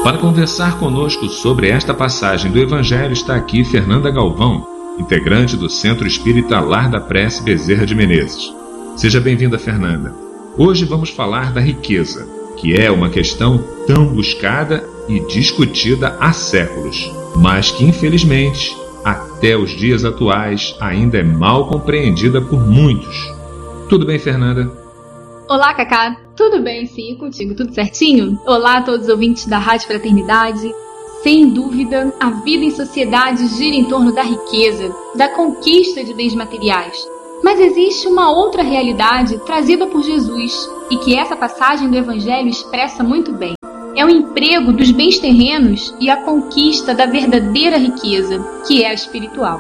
Para conversar conosco sobre esta passagem do Evangelho está aqui Fernanda Galvão, integrante do Centro Espírita Lar da Prece Bezerra de Menezes. Seja bem-vinda, Fernanda. Hoje vamos falar da riqueza, que é uma questão tão buscada e discutida há séculos, mas que, infelizmente, até os dias atuais, ainda é mal compreendida por muitos. Tudo bem, Fernanda? Olá, Cacá. Tudo bem, sim, contigo? Tudo certinho? Olá a todos os ouvintes da Rádio Fraternidade. Sem dúvida, a vida em sociedade gira em torno da riqueza, da conquista de bens materiais. Mas existe uma outra realidade trazida por Jesus e que essa passagem do Evangelho expressa muito bem. É o emprego dos bens terrenos e a conquista da verdadeira riqueza, que é a espiritual.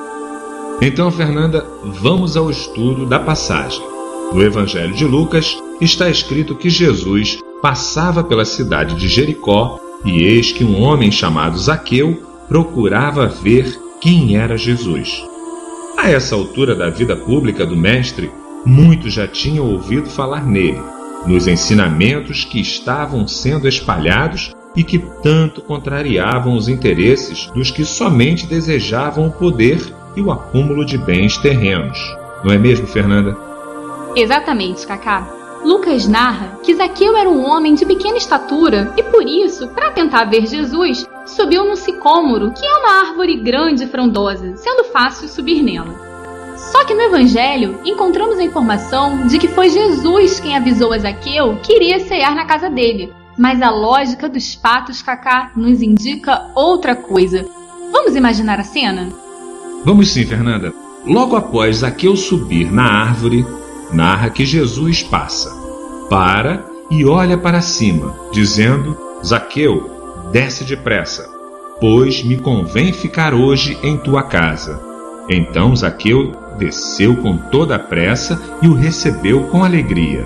Então, Fernanda, vamos ao estudo da passagem. No Evangelho de Lucas está escrito que Jesus passava pela cidade de Jericó e eis que um homem chamado Zaqueu procurava ver quem era Jesus. A essa altura da vida pública do Mestre, muitos já tinham ouvido falar nele, nos ensinamentos que estavam sendo espalhados e que tanto contrariavam os interesses dos que somente desejavam o poder e o acúmulo de bens terrenos. Não é mesmo, Fernanda? Exatamente, Cacá. Lucas narra que Zaqueu era um homem de pequena estatura e, por isso, para tentar ver Jesus, subiu no sicômoro, que é uma árvore grande e frondosa, sendo fácil subir nela. Só que no Evangelho encontramos a informação de que foi Jesus quem avisou a Zaqueu que iria cear na casa dele. Mas a lógica dos fatos, Cacá, nos indica outra coisa. Vamos imaginar a cena? Vamos sim, Fernanda. Logo após Zaqueu subir na árvore, narra que Jesus passa, para e olha para cima, dizendo: Zaqueu, desce depressa, pois me convém ficar hoje em tua casa. Então Zaqueu desceu com toda a pressa e o recebeu com alegria.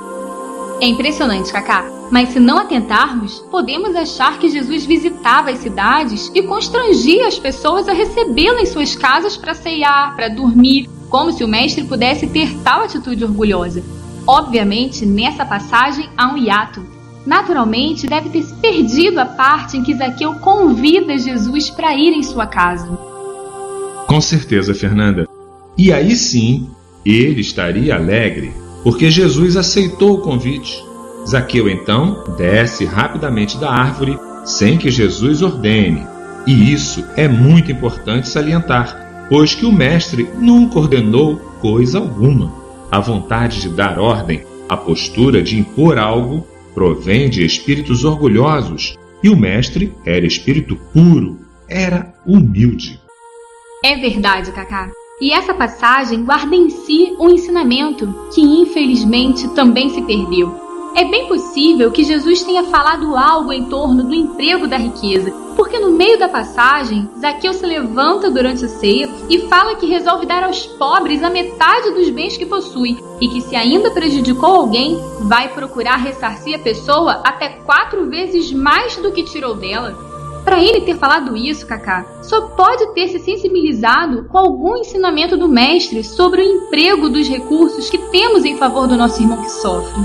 É impressionante, Cacá, mas se não atentarmos, podemos achar que Jesus visitava as cidades e constrangia as pessoas a recebê-lo em suas casas para ceiar, para dormir, como se o mestre pudesse ter tal atitude orgulhosa. Obviamente, nessa passagem há um hiato. Naturalmente, deve ter se perdido a parte em que Zaqueu convida Jesus para ir em sua casa. Com certeza, Fernanda. E aí sim, ele estaria alegre, porque Jesus aceitou o convite. Zaqueu, então, desce rapidamente da árvore, sem que Jesus ordene. E isso é muito importante salientar, pois que o mestre nunca ordenou coisa alguma. A vontade de dar ordem, a postura de impor algo, provém de espíritos orgulhosos, e o mestre era espírito puro, era humilde. É verdade, Cacá. E essa passagem guarda em si um ensinamento que, infelizmente, também se perdeu. É bem possível que Jesus tenha falado algo em torno do emprego da riqueza, porque no meio da passagem, Zaqueu se levanta durante a ceia e fala que resolve dar aos pobres a metade dos bens que possui e que, se ainda prejudicou alguém, vai procurar ressarcir a pessoa até 4 vezes mais do que tirou dela. Para ele ter falado isso, Cacá, só pode ter se sensibilizado com algum ensinamento do mestre sobre o emprego dos recursos que temos em favor do nosso irmão que sofre.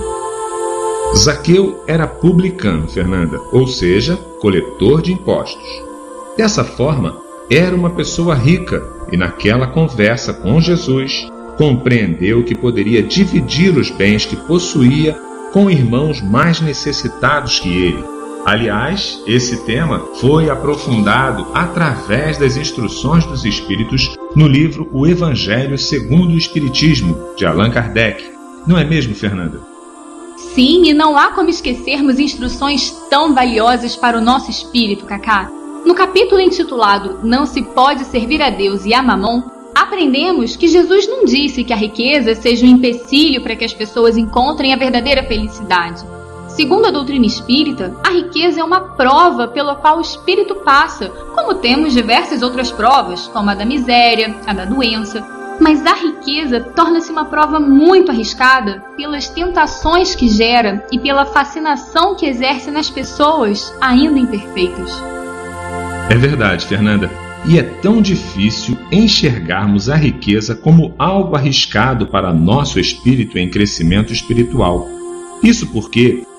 Zaqueu era publicano, Fernanda, ou seja, coletor de impostos. Dessa forma, era uma pessoa rica e, naquela conversa com Jesus, compreendeu que poderia dividir os bens que possuía com irmãos mais necessitados que ele. Aliás, esse tema foi aprofundado através das instruções dos Espíritos no livro O Evangelho segundo o Espiritismo, de Allan Kardec. Não é mesmo, Fernanda? Sim, e não há como esquecermos instruções tão valiosas para o nosso espírito, Cacá. No capítulo intitulado Não se pode servir a Deus e a Mamon, aprendemos que Jesus não disse que a riqueza seja um empecilho para que as pessoas encontrem a verdadeira felicidade. Segundo a doutrina espírita, a riqueza é uma prova pela qual o espírito passa, como temos diversas outras provas, como a da miséria, a da doença. Mas a riqueza torna-se uma prova muito arriscada pelas tentações que gera e pela fascinação que exerce nas pessoas ainda imperfeitas. É verdade, Fernanda. E é tão difícil enxergarmos a riqueza como algo arriscado para nosso espírito em crescimento espiritual. Isso porque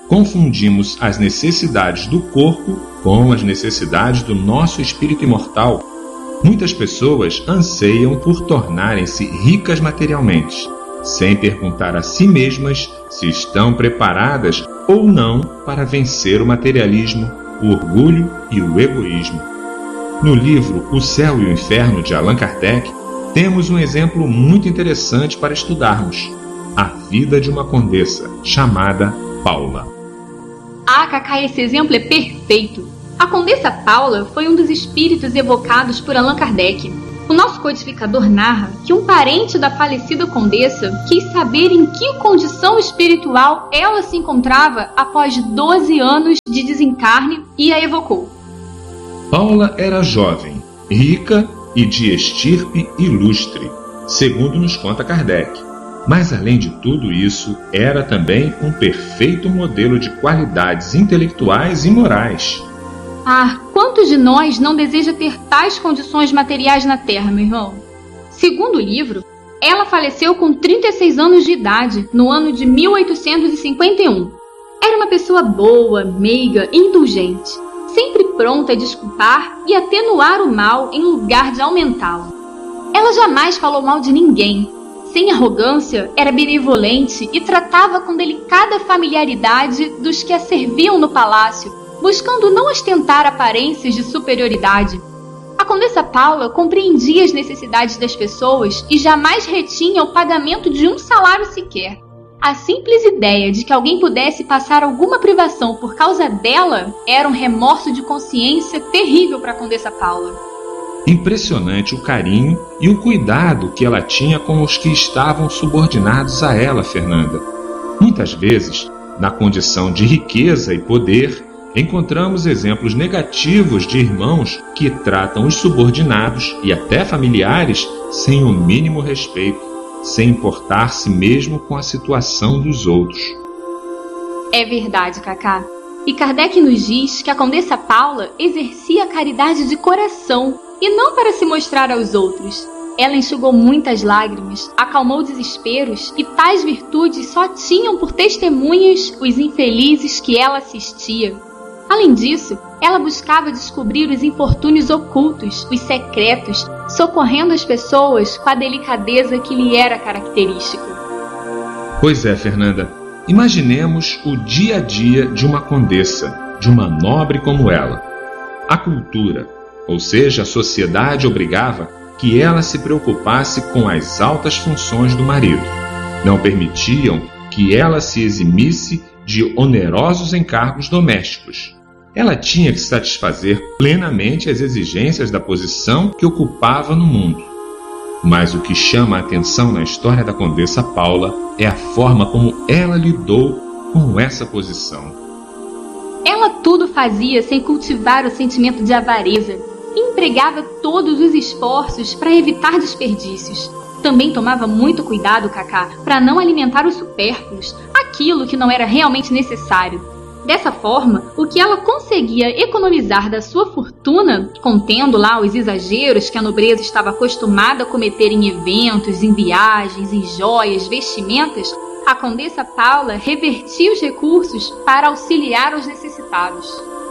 confundimos as necessidades do corpo com as necessidades do nosso espírito imortal. Muitas pessoas anseiam por tornarem-se ricas materialmente, sem perguntar a si mesmas se estão preparadas ou não para vencer o materialismo, o orgulho e o egoísmo. No livro O Céu e o Inferno, de Allan Kardec, temos um exemplo muito interessante para estudarmos: a vida de uma condessa chamada Paula. Ah, Cacá, esse exemplo é perfeito! A Condessa Paula foi um dos espíritos evocados por Allan Kardec. O nosso codificador narra que um parente da falecida Condessa quis saber em que condição espiritual ela se encontrava após 12 anos de desencarne e a evocou. Paula era jovem, rica e de estirpe ilustre, segundo nos conta Kardec. Mas, além de tudo isso, era também um perfeito modelo de qualidades intelectuais e morais. Ah, quantos de nós não deseja ter tais condições materiais na Terra, meu irmão? Segundo o livro, ela faleceu com 36 anos de idade, no ano de 1851. Era uma pessoa boa, meiga e indulgente, sempre pronta a desculpar e atenuar o mal em lugar de aumentá-lo. Ela jamais falou mal de ninguém. Sem arrogância, era benevolente e tratava com delicada familiaridade dos que a serviam no palácio, buscando não ostentar aparências de superioridade. A Condessa Paula compreendia as necessidades das pessoas e jamais retinha o pagamento de um salário sequer. A simples ideia de que alguém pudesse passar alguma privação por causa dela era um remorso de consciência terrível para a Condessa Paula. Impressionante o carinho e o cuidado que ela tinha com os que estavam subordinados a ela, Fernanda. Muitas vezes, na condição de riqueza e poder, encontramos exemplos negativos de irmãos que tratam os subordinados e até familiares sem o mínimo respeito, sem importar-se mesmo com a situação dos outros. É verdade, Cacá. E Kardec nos diz que a Condessa Paula exercia a caridade de coração e não para se mostrar aos outros. Ela enxugou muitas lágrimas, acalmou desesperos e tais virtudes só tinham por testemunhas os infelizes que ela assistia. Além disso, ela buscava descobrir os infortúnios ocultos, os secretos, socorrendo as pessoas com a delicadeza que lhe era característica. Pois é, Fernanda. Imaginemos o dia a dia de uma condessa, de uma nobre como ela. A cultura, ou seja, a sociedade, obrigava que ela se preocupasse com as altas funções do marido. Não permitiam que ela se eximisse de onerosos encargos domésticos. Ela tinha que satisfazer plenamente as exigências da posição que ocupava no mundo. Mas o que chama a atenção na história da Condessa Paula é a forma como ela lidou com essa posição. Ela tudo fazia sem cultivar o sentimento de avareza e empregava todos os esforços para evitar desperdícios. Também tomava muito cuidado, Cacá, para não alimentar os supérfluos, aquilo que não era realmente necessário. Dessa forma, o que ela conseguia economizar da sua fortuna, contendo lá os exageros que a nobreza estava acostumada a cometer em eventos, em viagens, em joias, vestimentas, a Condessa Paula revertia os recursos para auxiliar os necessitados.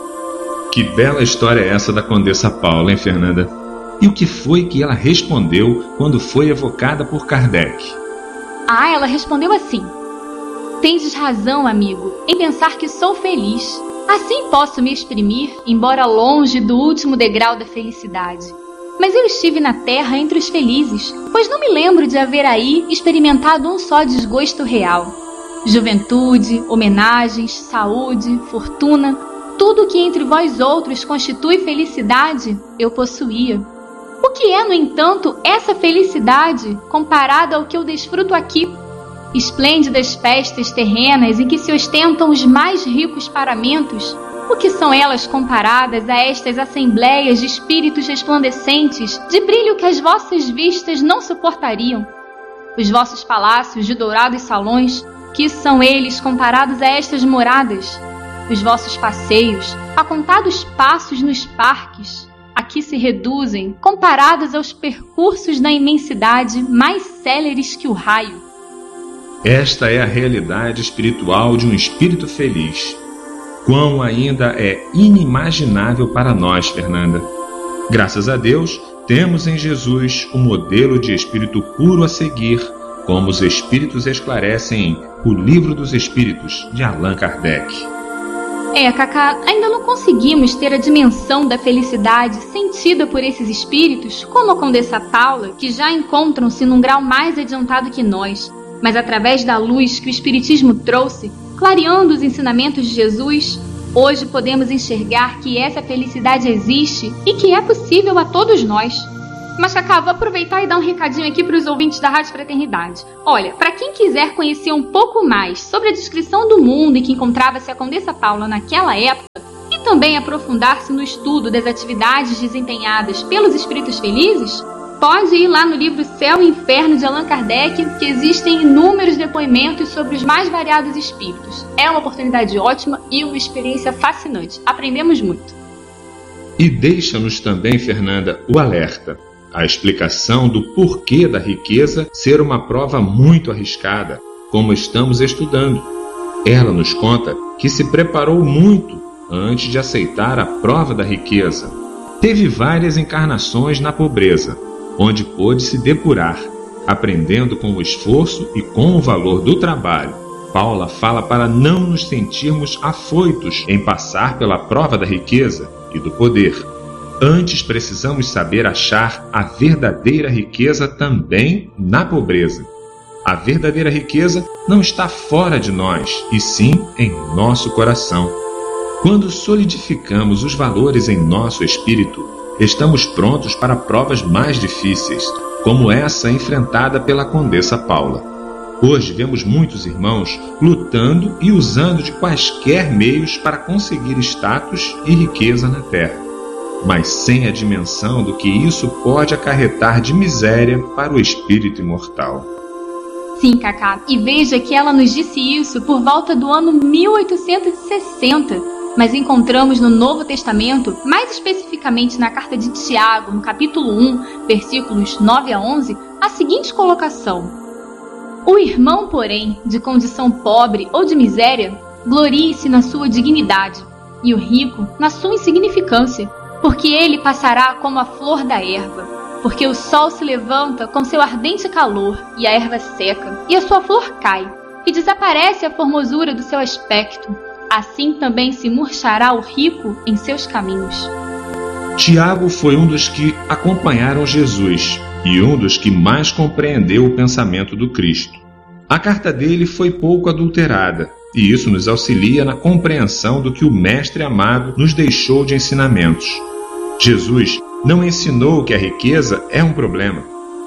Que bela história é essa da Condessa Paula, hein, Fernanda? E o que foi que ela respondeu quando foi evocada por Kardec? Ah, ela respondeu assim: "Tendes razão, amigo, em pensar que sou feliz. Assim posso me exprimir, embora longe do último degrau da felicidade. Mas eu estive na terra entre os felizes, pois não me lembro de haver aí experimentado um só desgosto real. Juventude, homenagens, saúde, fortuna, tudo que entre vós outros constitui felicidade, eu possuía. O que é, no entanto, essa felicidade comparada ao que eu desfruto aqui? Esplêndidas festas terrenas em que se ostentam os mais ricos paramentos, o que são elas comparadas a estas assembleias de espíritos resplandecentes, de brilho que as vossas vistas não suportariam? Os vossos palácios de dourados salões, que são eles comparados a estas moradas? Os vossos passeios, a contados passos nos parques, aqui se reduzem, comparados aos percursos da imensidade mais céleres que o raio. Esta é a realidade espiritual de um espírito feliz. Quão ainda é inimaginável para nós, Fernanda. Graças a Deus, temos em Jesus um modelo de espírito puro a seguir, como os Espíritos esclarecem em O Livro dos Espíritos, de Allan Kardec. Cacá, ainda não conseguimos ter a dimensão da felicidade sentida por esses espíritos, como a Condessa Paula, que já encontram-se num grau mais adiantado que nós, mas através da luz que o Espiritismo trouxe, clareando os ensinamentos de Jesus, hoje podemos enxergar que essa felicidade existe e que é possível a todos nós. Mas, Cacá, vou aproveitar e dar um recadinho aqui para os ouvintes da Rádio Fraternidade. Olha, para quem quiser conhecer um pouco mais sobre a descrição do mundo em que encontrava-se a Condessa Paula naquela época, e também aprofundar-se no estudo das atividades desempenhadas pelos espíritos felizes, pode ir lá no livro Céu e Inferno de Allan Kardec, que existem inúmeros depoimentos sobre os mais variados espíritos. É uma oportunidade ótima e uma experiência fascinante. Aprendemos muito. E deixa-nos também, Fernanda, o alerta. A explicação do porquê da riqueza ser uma prova muito arriscada, como estamos estudando. Ela nos conta que se preparou muito antes de aceitar a prova da riqueza. Teve várias encarnações na pobreza, onde pôde se depurar, aprendendo com o esforço e com o valor do trabalho. Paula fala para não nos sentirmos afoitos em passar pela prova da riqueza e do poder. Antes precisamos saber achar a verdadeira riqueza também na pobreza. A verdadeira riqueza não está fora de nós, e sim em nosso coração. Quando solidificamos os valores em nosso espírito, estamos prontos para provas mais difíceis, como essa enfrentada pela Condessa Paula. Hoje vemos muitos irmãos lutando e usando de quaisquer meios para conseguir status e riqueza na Terra, mas sem a dimensão do que isso pode acarretar de miséria para o espírito imortal. Sim, Cacá, e veja que ela nos disse isso por volta do ano 1860, mas encontramos no Novo Testamento, mais especificamente na carta de Tiago, no capítulo 1, versículos 9 a 11, a seguinte colocação: O irmão, porém, de condição pobre ou de miséria, glorie-se na sua dignidade, e o rico na sua insignificância, porque ele passará como a flor da erva, porque o sol se levanta com seu ardente calor, e a erva seca, e a sua flor cai, e desaparece a formosura do seu aspecto. Assim também se murchará o rico em seus caminhos. Tiago foi um dos que acompanharam Jesus e um dos que mais compreendeu o pensamento do Cristo. A carta dele foi pouco adulterada, e isso nos auxilia na compreensão do que o Mestre amado nos deixou de ensinamentos. Jesus não ensinou que a riqueza é um problema,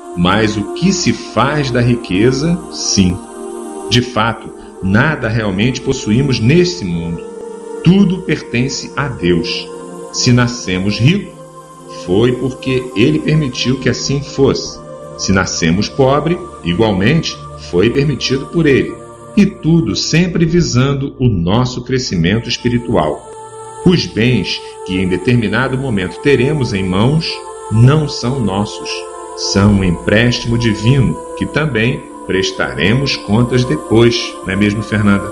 mas o que se faz da riqueza, sim. De fato, nada realmente possuímos nesse mundo. Tudo pertence a Deus. Se nascemos ricos, foi porque Ele permitiu que assim fosse. Se nascemos pobres, igualmente foi permitido por Ele. E tudo sempre visando o nosso crescimento espiritual. Os bens que em determinado momento teremos em mãos não são nossos. São um empréstimo divino que também prestaremos contas depois, não é mesmo, Fernanda?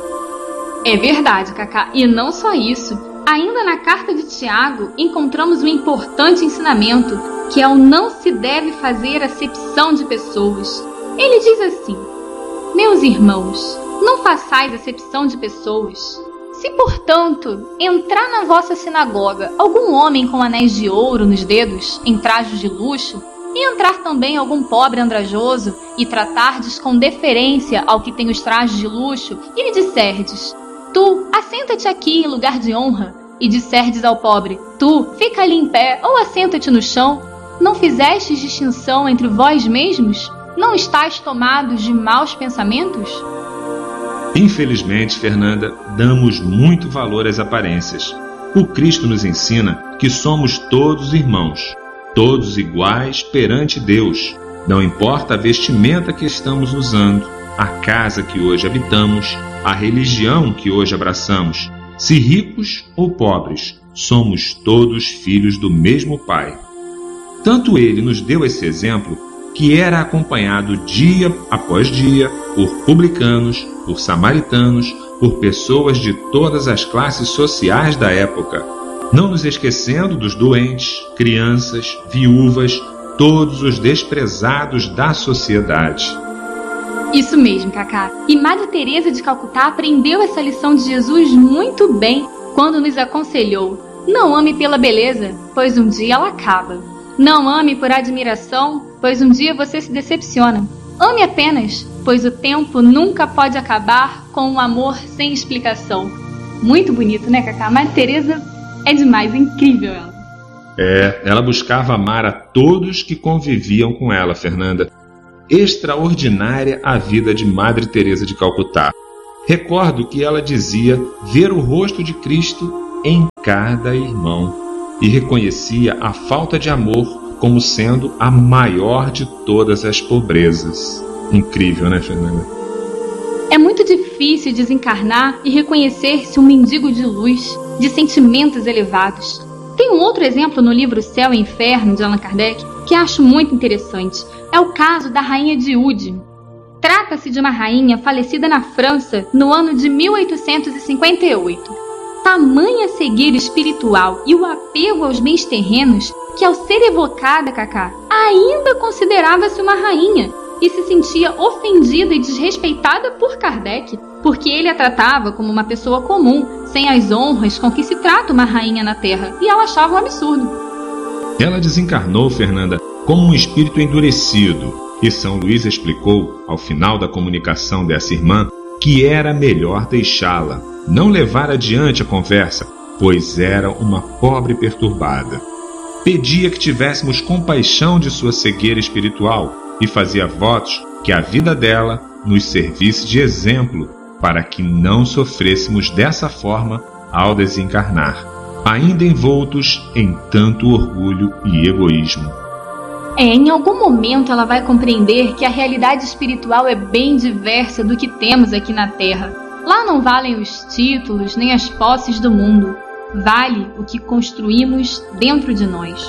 É verdade, Cacá. E não só isso. Ainda na carta de Tiago, encontramos um importante ensinamento, que é o não se deve fazer acepção de pessoas. Ele diz assim: Meus irmãos, não façais acepção de pessoas. Se, portanto, entrar na vossa sinagoga algum homem com anéis de ouro nos dedos, em trajos de luxo, e entrar também algum pobre andrajoso, e tratardes com deferência ao que tem os trajes de luxo, e lhe disserdes: Tu, assenta-te aqui em lugar de honra, e disserdes ao pobre: Tu, fica ali em pé, ou assenta-te no chão, não fizestes distinção entre vós mesmos? Não estáis tomados de maus pensamentos? Infelizmente, Fernanda, damos muito valor às aparências. O Cristo nos ensina que somos todos irmãos, todos iguais perante Deus. Não importa a vestimenta que estamos usando, a casa que hoje habitamos, a religião que hoje abraçamos, se ricos ou pobres, somos todos filhos do mesmo Pai. Tanto Ele nos deu esse exemplo, que era acompanhado dia após dia por publicanos, por samaritanos, por pessoas de todas as classes sociais da época, não nos esquecendo dos doentes, crianças, viúvas, todos os desprezados da sociedade. Isso mesmo, Cacá. E Madre Teresa de Calcutá aprendeu essa lição de Jesus muito bem quando nos aconselhou: não ame pela beleza, pois um dia ela acaba. Não ame por admiração, pois um dia você se decepciona. Ame apenas, pois o tempo nunca pode acabar com um amor sem explicação. Muito bonito, né, Cacá? Madre Teresa é demais, incrível ela. Ela buscava amar a todos que conviviam com ela, Fernanda. Extraordinária a vida de Madre Teresa de Calcutá. Recordo que ela dizia ver o rosto de Cristo em cada irmão e reconhecia a falta de amor como sendo a maior de todas as pobrezas. Incrível, né, Fernanda? É muito difícil desencarnar e reconhecer-se um mendigo de luz, de sentimentos elevados. Tem um outro exemplo no livro Céu e Inferno, de Allan Kardec, que acho muito interessante. É o caso da rainha de Ude. Trata-se de uma rainha falecida na França no ano de 1858. Tamanha cegueira espiritual e o apego aos bens terrenos que, ao ser evocada, Cacá, ainda considerava-se uma rainha e se sentia ofendida e desrespeitada por Kardec, porque ele a tratava como uma pessoa comum, sem as honras com que se trata uma rainha na Terra, e ela achava um absurdo. Ela desencarnou, Fernanda, como um espírito endurecido, e São Luís explicou, ao final da comunicação dessa irmã, que era melhor deixá-la, não levar adiante a conversa, pois era uma pobre perturbada. Pedia que tivéssemos compaixão de sua cegueira espiritual e fazia votos que a vida dela nos servisse de exemplo para que não sofrêssemos dessa forma ao desencarnar, ainda envoltos em tanto orgulho e egoísmo. Em algum momento ela vai compreender que a realidade espiritual é bem diversa do que temos aqui na Terra. Lá não valem os títulos nem as posses do mundo. Vale o que construímos dentro de nós.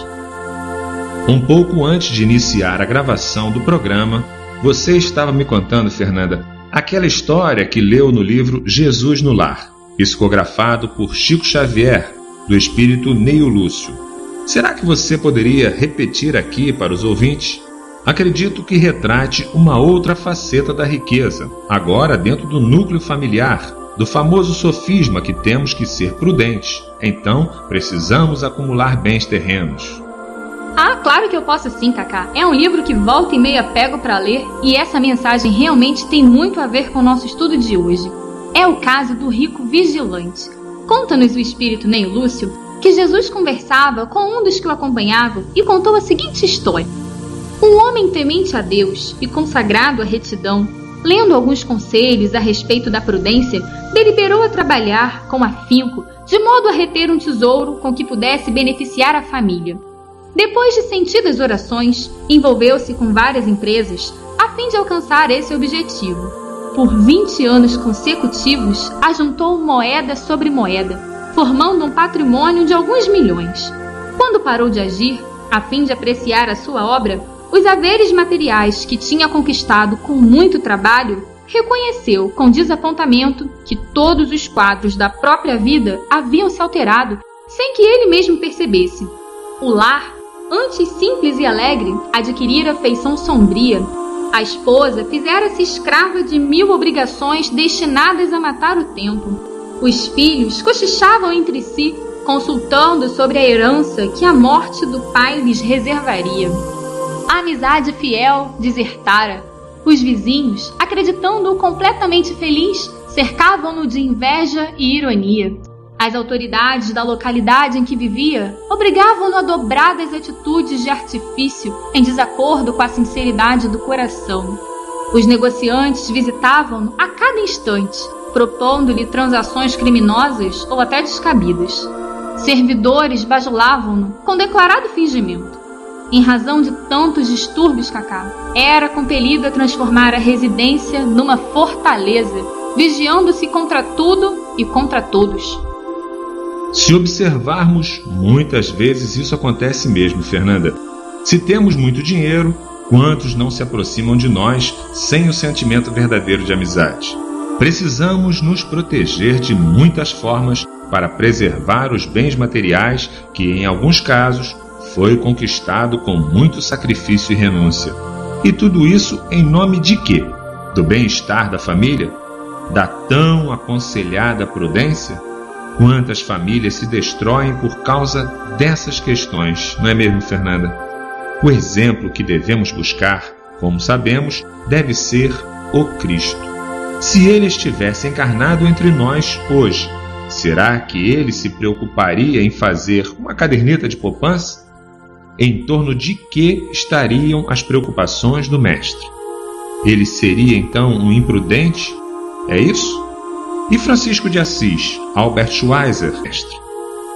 Um pouco antes de iniciar a gravação do programa, você estava me contando, Fernanda, aquela história que leu no livro Jesus no Lar, psicografado por Chico Xavier, do espírito Neio Lúcio. Será que você poderia repetir aqui para os ouvintes? Acredito que retrate uma outra faceta da riqueza, agora dentro do núcleo familiar, do famoso sofisma que temos que ser prudentes, então precisamos acumular bens terrenos. Ah, claro que eu posso sim, Cacá. É um livro que volta e meia pego para ler e essa mensagem realmente tem muito a ver com o nosso estudo de hoje. É o caso do rico vigilante. Conta-nos o espírito Neio Lúcio que Jesus conversava com um dos que o acompanhavam e contou a seguinte história. Um homem temente a Deus e consagrado à retidão, lendo alguns conselhos a respeito da prudência, deliberou a trabalhar com afinco, de modo a reter um tesouro com que pudesse beneficiar a família. Depois de sentidas orações, envolveu-se com várias empresas a fim de alcançar esse objetivo. Por 20 anos consecutivos, ajuntou moeda sobre moeda, formando um patrimônio de alguns milhões. Quando parou de agir, a fim de apreciar a sua obra, os haveres materiais que tinha conquistado com muito trabalho, reconheceu com desapontamento que todos os quadros da própria vida haviam se alterado sem que ele mesmo percebesse. O lar, antes simples e alegre, adquirira feição sombria. A esposa fizera-se escrava de 1000 obrigações destinadas a matar o tempo. Os filhos cochichavam entre si, consultando sobre a herança que a morte do pai lhes reservaria. A amizade fiel desertara. Os vizinhos, acreditando-o completamente feliz, cercavam-no de inveja e ironia. As autoridades da localidade em que vivia obrigavam-no a dobradas atitudes de artifício em desacordo com a sinceridade do coração. Os negociantes visitavam-no a cada instante, propondo-lhe transações criminosas ou até descabidas. Servidores bajulavam-no com declarado fingimento. Em razão de tantos distúrbios, Cacá, era compelido a transformar a residência numa fortaleza, vigiando-se contra tudo e contra todos. Se observarmos, muitas vezes isso acontece mesmo, Fernanda. Se temos muito dinheiro, Quantos não se aproximam de nós sem o sentimento verdadeiro de amizade? Precisamos nos proteger de muitas formas para preservar os bens materiais que, em alguns casos, foi conquistado com muito sacrifício e renúncia. E tudo isso em nome de quê? Do bem-estar da família? Da tão aconselhada prudência? Quantas famílias se destroem por causa dessas questões, não é mesmo, Fernanda? O exemplo que devemos buscar, como sabemos, deve ser o Cristo. Se ele estivesse encarnado entre nós hoje, será que ele se preocuparia em fazer uma caderneta de poupança? Em torno de que estariam as preocupações do Mestre? Ele seria então um imprudente? É isso? E Francisco de Assis, Albert Schweitzer, mestre?